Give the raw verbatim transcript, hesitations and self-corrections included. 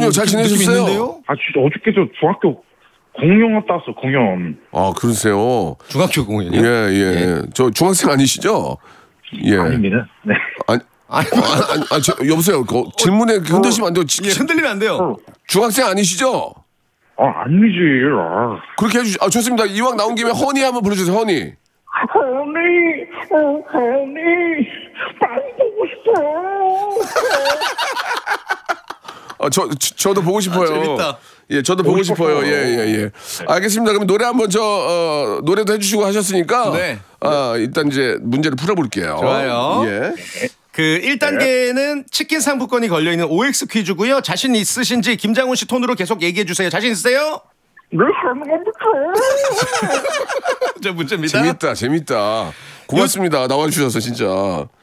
그럼요. 잘 지내셨어요? 아 진짜 어저께 저 중학교 공연 갔다 왔어 공연. 아 그러세요? 중학교 공연이요? 예, 예. 예. 저 중학생 아니시죠? 예. 아닙니다. 네. 아니, 아니, 아니, 아니, 저, 여보세요. 그, 질문에 흔드시면 안 돼요. 지- 예, 흔들리면 안 돼요. 중학생 아니시죠? 아 아니지. 아. 그렇게 해주시. 아 좋습니다. 이왕 나온 김에 허니 한번 불러주세요. 허니. 허니, 어, 허니, 빨리 보고 싶어요. 아, 저, 저 저도 보고 싶어요. 아, 재밌다. 예, 저도 보고 싶어요. 예, 예, 예. 알겠습니다. 그럼 노래 한번 저 어, 노래도 해주시고 하셨으니까. 네. 아 일단 이제 문제를 풀어볼게요. 좋아요. 예. 그 일 단계는 치킨 상품권이 걸려있는 오엑스 퀴즈고요. 자신 있으신지 김장훈 씨 톤으로 계속 얘기해 주세요. 자신 있으세요? 네, 가능합니까? 저 문제입니다. 재밌다, 재밌다. 고맙습니다. 나와주셔서 진짜.